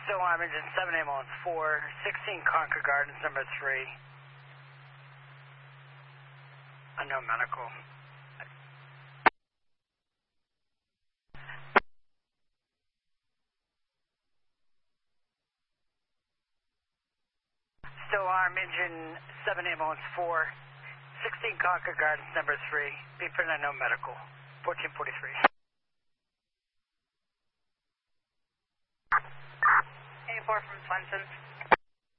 Still on engine 7 ambulance 4, 16 Concord Gardens, number 3. Unknown medical. Still arm engine 7 ambulance 4, 16 Concord Gardens, number 3. Be for an unknown medical. 1443. A4 from Swenson's.